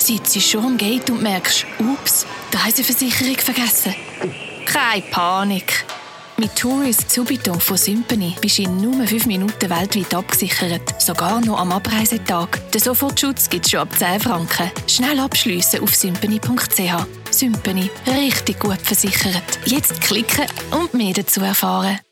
sitzt schon am Gate und merkst, ups, die Reiseversicherung vergessen. Keine Panik. Mit Tourist Subito von Sympany bist du in nur 5 Minuten weltweit abgesichert. Sogar noch am Abreisetag. Den Sofortschutz gibt es schon ab 10 Franken. Schnell abschliessen auf sympany.ch. Sympany. Richtig gut versichert. Jetzt klicken und mehr dazu erfahren.